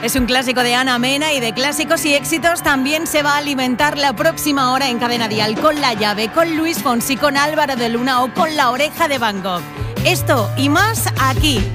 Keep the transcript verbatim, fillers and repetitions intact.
Es un clásico de Ana Mena y de clásicos y éxitos también se va a alimentar la próxima hora en Cadena Dial con La Llave, con Luis Fonsi, con Álvaro de Luna o con La Oreja de Van Gogh. Esto y más aquí,